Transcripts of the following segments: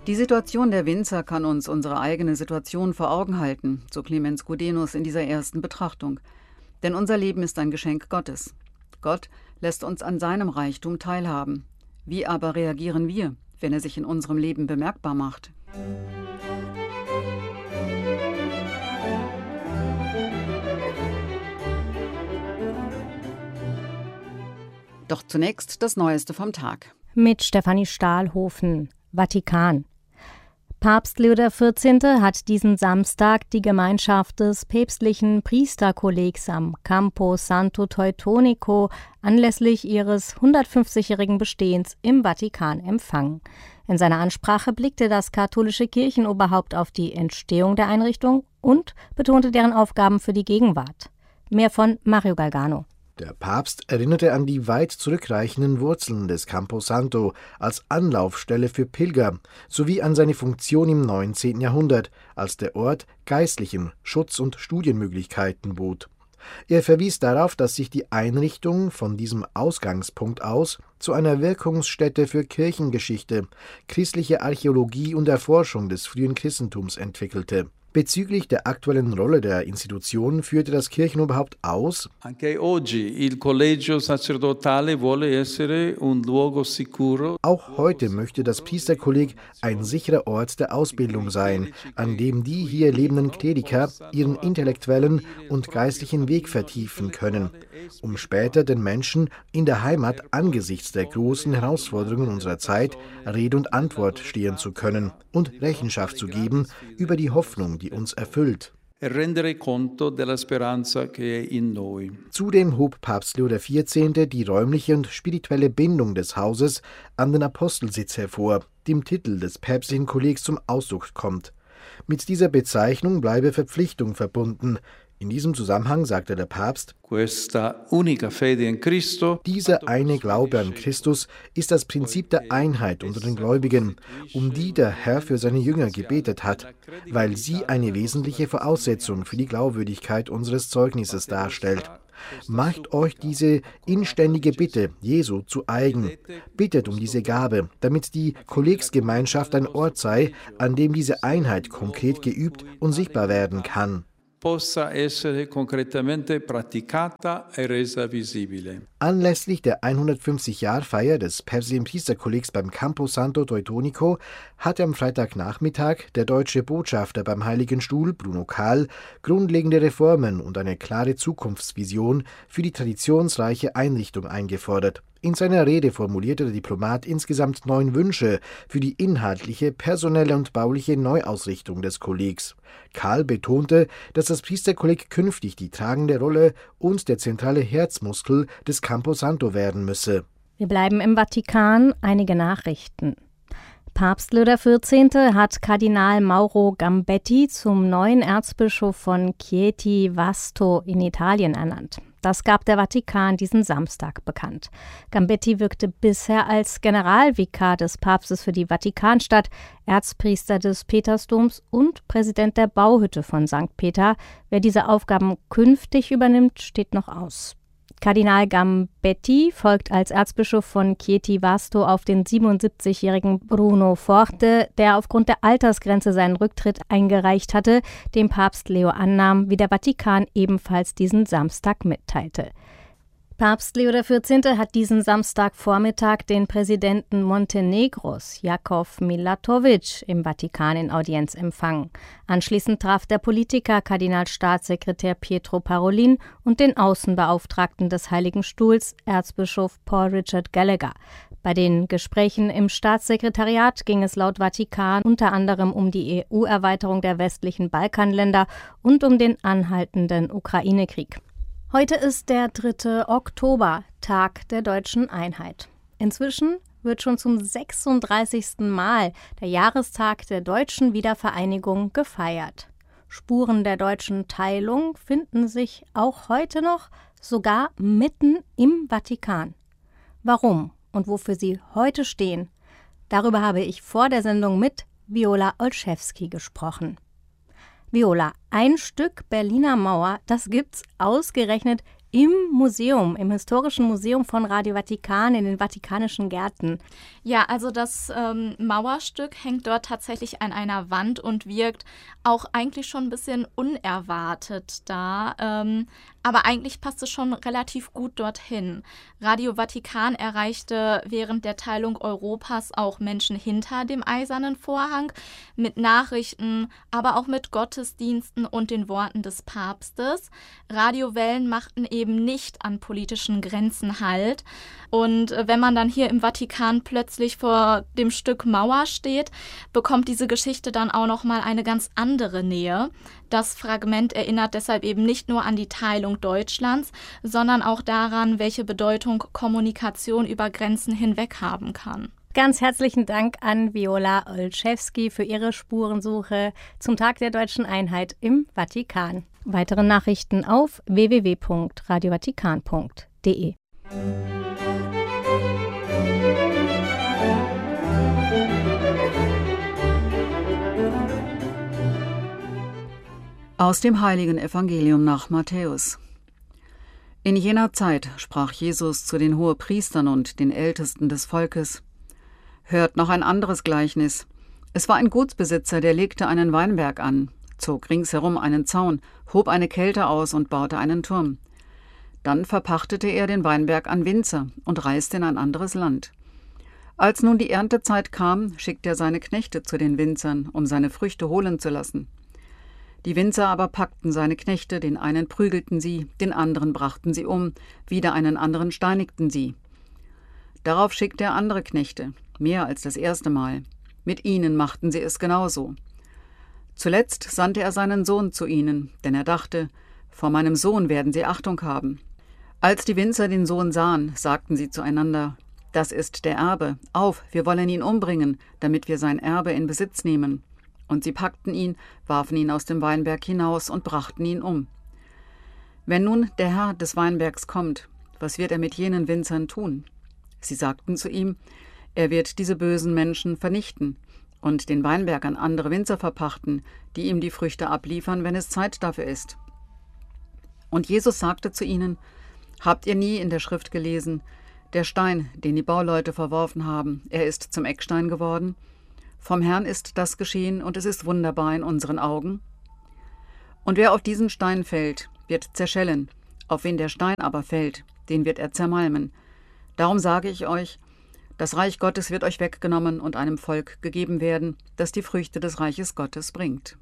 Die Situation der Winzer kann uns unsere eigene Situation vor Augen halten, so Clemens Gudenus in dieser ersten Betrachtung. Denn unser Leben ist ein Geschenk Gottes. Gott lässt uns an seinem Reichtum teilhaben. Wie aber reagieren wir, wenn er sich in unserem Leben bemerkbar macht? Doch zunächst das Neueste vom Tag. Mit Stefanie Stahlhofen, Vatikan. Papst Leo XIV. Hat diesen Samstag die Gemeinschaft des päpstlichen Priesterkollegs am Campo Santo Teutonico anlässlich ihres 150-jährigen Bestehens im Vatikan empfangen. In seiner Ansprache blickte das katholische Kirchenoberhaupt auf die Entstehung der Einrichtung und betonte deren Aufgaben für die Gegenwart. Mehr von Mario Galgano. Der Papst erinnerte an die weit zurückreichenden Wurzeln des Campo Santo als Anlaufstelle für Pilger sowie an seine Funktion im 19. Jahrhundert, als der Ort geistlichen Schutz- und Studienmöglichkeiten bot. Er verwies darauf, dass sich die Einrichtung von diesem Ausgangspunkt aus zu einer Wirkungsstätte für Kirchengeschichte, christliche Archäologie und Erforschung des frühen Christentums entwickelte. Bezüglich der aktuellen Rolle der Institution führte das Kirchenoberhaupt aus: Auch heute möchte das Priesterkolleg ein sicherer Ort der Ausbildung sein, an dem die hier lebenden Kleriker ihren intellektuellen und geistlichen Weg vertiefen können, um später den Menschen in der Heimat angesichts der großen Herausforderungen unserer Zeit Rede und Antwort stehen zu können und Rechenschaft zu geben über die Hoffnung, die uns erfüllt. Zudem hob Papst Leo XIV. Die räumliche und spirituelle Bindung des Hauses an den Apostelsitz hervor, die im Titel des päpstlichen Kollegs zum Ausdruck kommt. Mit dieser Bezeichnung bleibe Verpflichtung verbunden. In diesem Zusammenhang sagte der Papst: Dieser eine Glaube an Christus ist das Prinzip der Einheit unter den Gläubigen, um die der Herr für seine Jünger gebetet hat, weil sie eine wesentliche Voraussetzung für die Glaubwürdigkeit unseres Zeugnisses darstellt. Macht euch diese inständige Bitte Jesu zu eigen. Bittet um diese Gabe, damit die Kollegsgemeinschaft ein Ort sei, an dem diese Einheit konkret geübt und sichtbar werden kann. Anlässlich der 150-Jahr-Feier des päpstlichen Priesterkollegs beim Campo Santo Teutonico hatte am Freitagnachmittag der deutsche Botschafter beim Heiligen Stuhl, Bruno Kahl, grundlegende Reformen und eine klare Zukunftsvision für die traditionsreiche Einrichtung eingefordert. In seiner Rede formulierte der Diplomat insgesamt 9 Wünsche für die inhaltliche, personelle und bauliche Neuausrichtung des Kollegs. Kahl betonte, dass das Priesterkolleg künftig die tragende Rolle und der zentrale Herzmuskel des Campo Santo werden müsse. Wir bleiben im Vatikan, einige Nachrichten. Papst Leo XIV. Hat Kardinal Mauro Gambetti zum neuen Erzbischof von Chieti Vasto in Italien ernannt. Das gab der Vatikan diesen Samstag bekannt. Gambetti wirkte bisher als Generalvikar des Papstes für die Vatikanstadt, Erzpriester des Petersdoms und Präsident der Bauhütte von St. Peter. Wer diese Aufgaben künftig übernimmt, steht noch aus. Kardinal Gambetti folgt als Erzbischof von Chieti Vasto auf den 77-jährigen Bruno Forte, der aufgrund der Altersgrenze seinen Rücktritt eingereicht hatte, den Papst Leo annahm, wie der Vatikan ebenfalls diesen Samstag mitteilte. Papst Leo XIV. Hat diesen Samstagvormittag den Präsidenten Montenegros, Jakov Milatovic, im Vatikan in Audienz empfangen. Anschließend traf der Politiker Kardinalstaatssekretär Pietro Parolin und den Außenbeauftragten des Heiligen Stuhls, Erzbischof Paul Richard Gallagher. Bei den Gesprächen im Staatssekretariat ging es laut Vatikan unter anderem um die EU-Erweiterung der westlichen Balkanländer und um den anhaltenden Ukraine-Krieg. Heute ist der 3. Oktober, Tag der deutschen Einheit. Inzwischen wird schon zum 36. Mal der Jahrestag der deutschen Wiedervereinigung gefeiert. Spuren der deutschen Teilung finden sich auch heute noch, sogar mitten im Vatikan. Warum und wofür sie heute stehen, darüber habe ich vor der Sendung mit Viola Olszewski gesprochen. Viola, ein Stück Berliner Mauer, das gibt's ausgerechnet im Museum, im Historischen Museum von Radio Vatikan in den Vatikanischen Gärten. Ja, also das Mauerstück hängt dort tatsächlich an einer Wand und wirkt auch eigentlich schon ein bisschen unerwartet da. Aber eigentlich passt es schon relativ gut dorthin. Radio Vatikan erreichte während der Teilung Europas auch Menschen hinter dem Eisernen Vorhang mit Nachrichten, aber auch mit Gottesdiensten und den Worten des Papstes. Radiowellen machten eben nicht an politischen Grenzen Halt. Und wenn man dann hier im Vatikan plötzlich vor dem Stück Mauer steht, bekommt diese Geschichte dann auch nochmal eine ganz andere Nähe. Das Fragment erinnert deshalb eben nicht nur an die Teilung Deutschlands, sondern auch daran, welche Bedeutung Kommunikation über Grenzen hinweg haben kann. Ganz herzlichen Dank an Viola Olszewski für ihre Spurensuche zum Tag der Deutschen Einheit im Vatikan. Weitere Nachrichten auf www.radiovatikan.de. Aus dem Heiligen Evangelium nach Matthäus. In jener Zeit sprach Jesus zu den Hohepriestern und den Ältesten des Volkes: Hört noch ein anderes Gleichnis. Es war ein Gutsbesitzer, der legte einen Weinberg an, zog ringsherum einen Zaun, hob eine Kälte aus und baute einen Turm. Dann verpachtete er den Weinberg an Winzer und reiste in ein anderes Land. Als nun die Erntezeit kam, schickte er seine Knechte zu den Winzern, um seine Früchte holen zu lassen. Die Winzer aber packten seine Knechte, den einen prügelten sie, den anderen brachten sie um, wieder einen anderen steinigten sie. Darauf schickte er andere Knechte, mehr als das erste Mal. Mit ihnen machten sie es genauso. Zuletzt sandte er seinen Sohn zu ihnen, denn er dachte, vor meinem Sohn werden sie Achtung haben. Als die Winzer den Sohn sahen, sagten sie zueinander: Das ist der Erbe, auf, wir wollen ihn umbringen, damit wir sein Erbe in Besitz nehmen. Und sie packten ihn, warfen ihn aus dem Weinberg hinaus und brachten ihn um. Wenn nun der Herr des Weinbergs kommt, was wird er mit jenen Winzern tun? Sie sagten zu ihm: Er wird diese bösen Menschen vernichten und den Weinberg an andere Winzer verpachten, die ihm die Früchte abliefern, wenn es Zeit dafür ist. Und Jesus sagte zu ihnen: Habt ihr nie in der Schrift gelesen, der Stein, den die Bauleute verworfen haben, er ist zum Eckstein geworden? Vom Herrn ist das geschehen, und es ist wunderbar in unseren Augen. Und wer auf diesen Stein fällt, wird zerschellen, auf wen der Stein aber fällt, den wird er zermalmen. Darum sage ich euch, das Reich Gottes wird euch weggenommen und einem Volk gegeben werden, das die Früchte des Reiches Gottes bringt.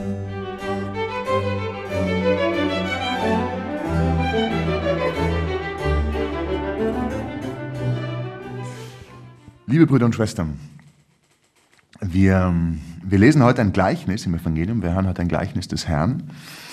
Liebe Brüder und Schwestern, wir lesen heute ein Gleichnis im Evangelium, wir hören heute ein Gleichnis des Herrn,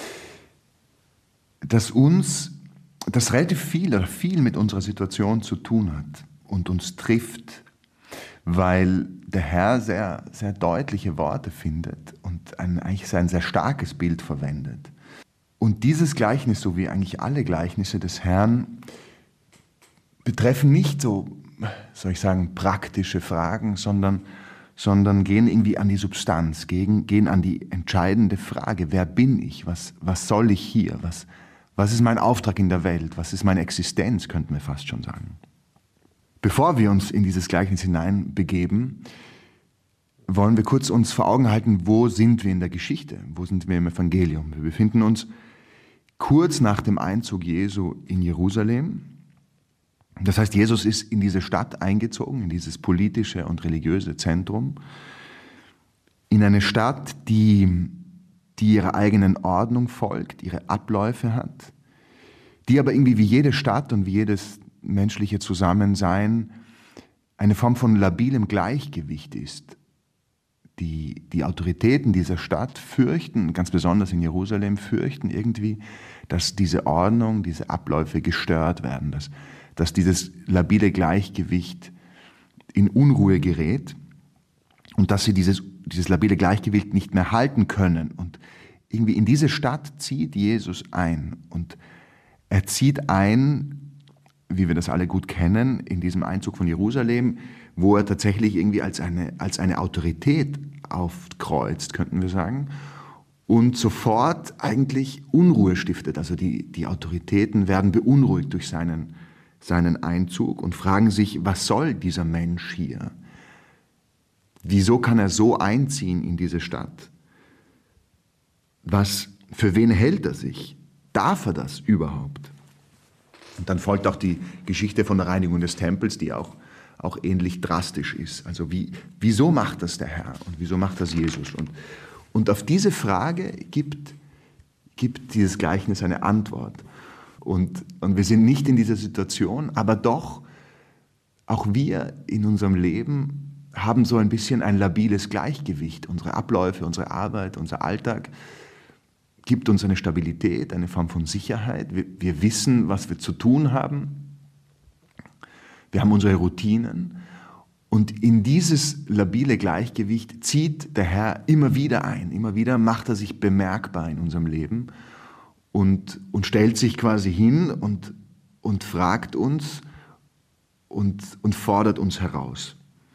das relativ viel mit unserer Situation zu tun hat und uns trifft, weil der Herr sehr, sehr deutliche Worte findet und eigentlich ein sehr starkes Bild verwendet. Und dieses Gleichnis, so wie eigentlich alle Gleichnisse des Herrn, betreffen nicht so, soll ich sagen, praktische Fragen, sondern gehen irgendwie an die Substanz, gehen an die entscheidende Frage: Wer bin ich? Was soll ich hier? Was ist mein Auftrag in der Welt? Was ist meine Existenz, könnten wir fast schon sagen. Bevor wir uns in dieses Gleichnis hineinbegeben, wollen wir kurz uns vor Augen halten, wo sind wir in der Geschichte? Wo sind wir im Evangelium? Wir befinden uns kurz nach dem Einzug Jesu in Jerusalem. Das heißt, Jesus ist in diese Stadt eingezogen, in dieses politische und religiöse Zentrum, in eine Stadt, die ihrer eigenen Ordnung folgt, ihre Abläufe hat, die aber irgendwie wie jede Stadt und wie jedes menschliche Zusammensein eine Form von labilem Gleichgewicht ist. Die Autoritäten dieser Stadt fürchten, ganz besonders in Jerusalem, fürchten irgendwie, dass diese Ordnung, diese Abläufe gestört werden, dass dieses labile Gleichgewicht in Unruhe gerät und dass sie dieses labile Gleichgewicht nicht mehr halten können. Und irgendwie in diese Stadt zieht Jesus ein. Und er zieht ein, wie wir das alle gut kennen, in diesem Einzug von Jerusalem, wo er tatsächlich irgendwie als eine Autorität aufkreuzt, könnten wir sagen. und sofort eigentlich Unruhe stiftet. Also die Autoritäten werden beunruhigt durch seinen Einzug und fragen sich, was soll dieser Mensch hier? Wieso kann er so einziehen in diese Stadt? Für wen hält er sich? Darf er das überhaupt? Und dann folgt auch die Geschichte von der Reinigung des Tempels, die auch ähnlich drastisch ist. Also wieso macht das der Herr und wieso macht das Jesus? Und auf diese Frage gibt dieses Gleichnis eine Antwort. Und wir sind nicht in dieser Situation, aber doch, auch wir in unserem Leben haben so ein bisschen ein labiles Gleichgewicht. Unsere Abläufe, unsere Arbeit, unser Alltag gibt uns eine Stabilität, eine Form von Sicherheit. Wir wissen, was wir zu tun haben. Wir haben unsere Routinen. Und in dieses labile Gleichgewicht zieht der Herr immer wieder ein. Immer wieder macht er sich bemerkbar in unserem Leben und stellt sich quasi hin und fragt uns und fordert uns heraus.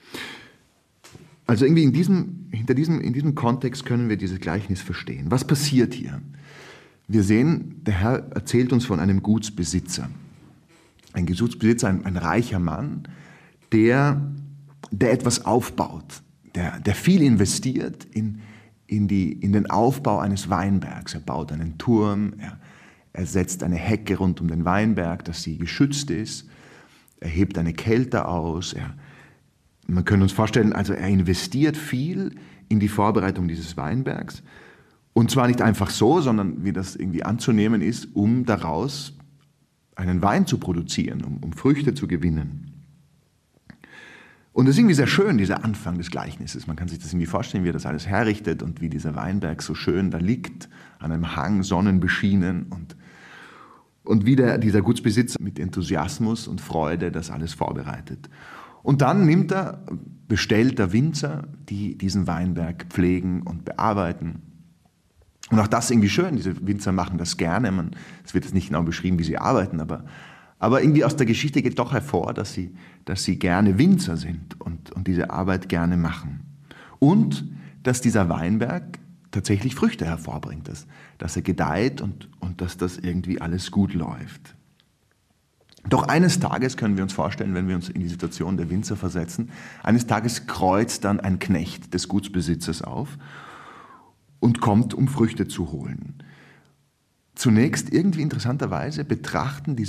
Also irgendwie in diesem Kontext können wir dieses Gleichnis verstehen. Was passiert hier? Wir sehen, der Herr erzählt uns von einem Gutsbesitzer. Ein Gutsbesitzer, ein reicher Mann, der etwas aufbaut, der viel investiert in den Aufbau eines Weinbergs. Er baut einen Turm, er setzt eine Hecke rund um den Weinberg, dass sie geschützt ist. Er hebt eine Kelter aus. Man kann uns vorstellen, also er investiert viel in die Vorbereitung dieses Weinbergs. Und zwar nicht einfach so, sondern wie das irgendwie anzunehmen ist, um daraus einen Wein zu produzieren, um Früchte zu gewinnen. Und das ist irgendwie sehr schön, dieser Anfang des Gleichnisses. Man kann sich das irgendwie vorstellen, wie er das alles herrichtet und wie dieser Weinberg so schön da liegt, an einem Hang, sonnenbeschienen und wie dieser Gutsbesitzer mit Enthusiasmus und Freude das alles vorbereitet. Und dann bestellt der Winzer, die diesen Weinberg pflegen und bearbeiten. Und auch das ist irgendwie schön, diese Winzer machen das gerne. Es wird jetzt nicht genau beschrieben, wie sie arbeiten, aber irgendwie aus der Geschichte geht doch hervor, dass sie gerne Winzer sind und diese Arbeit gerne machen. Und dass dieser Weinberg tatsächlich Früchte hervorbringt, dass er gedeiht und dass das irgendwie alles gut läuft. Doch eines Tages können wir uns vorstellen, wenn wir uns in die Situation der Winzer versetzen, eines Tages kreuzt dann ein Knecht des Gutsbesitzers auf und kommt, um Früchte zu holen. Zunächst irgendwie interessanterweise betrachten die